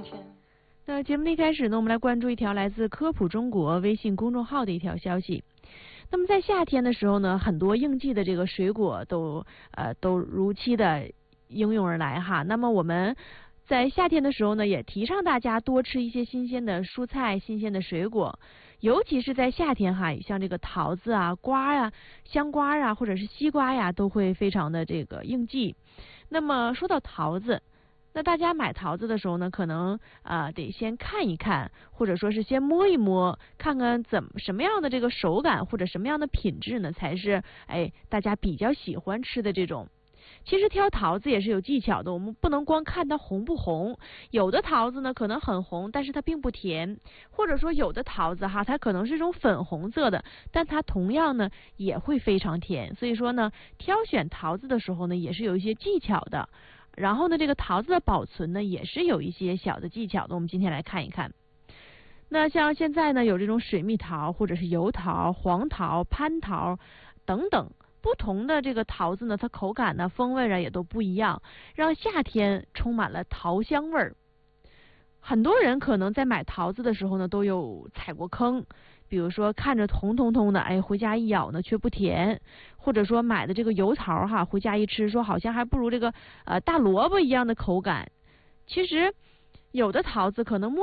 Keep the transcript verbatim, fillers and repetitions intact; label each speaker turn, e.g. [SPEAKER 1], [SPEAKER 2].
[SPEAKER 1] 全。
[SPEAKER 2] 那节目的一开始呢，我们来关注一条来自科普中国微信公众号的一条消息。那么在夏天的时候呢，很多应季的这个水果都呃都如期的应运而来哈。那么我们在夏天的时候呢，也提倡大家多吃一些新鲜的蔬菜、新鲜的水果，尤其是在夏天哈，像这个桃子啊、瓜呀、香瓜啊，或者是西瓜呀，都会非常的这个应季。那么说到桃子，那大家买桃子的时候呢，可能啊、呃、得先看一看，或者说是先摸一摸，看看怎么什么样的这个手感或者什么样的品质呢，才是哎大家比较喜欢吃的这种。其实挑桃子也是有技巧的，我们不能光看它红不红，有的桃子呢可能很红，但是它并不甜，或者说有的桃子哈，它可能是一种粉红色的，但它同样呢也会非常甜。所以说呢，挑选桃子的时候呢，也是有一些技巧的。然后呢，这个桃子的保存呢，也是有一些小的技巧的。我们今天来看一看。那像现在呢，有这种水蜜桃，或者是油桃、黄桃、蟠桃等等不同的这个桃子呢，它口感呢、风味啊也都不一样，让夏天充满了桃香味儿。很多人可能在买桃子的时候呢，都有踩过坑。比如说看着红彤彤的，哎，回家一咬呢却不甜，或者说买的这个油桃哈，回家一吃说好像还不如这个呃大萝卜一样的口感。其实有的桃子可能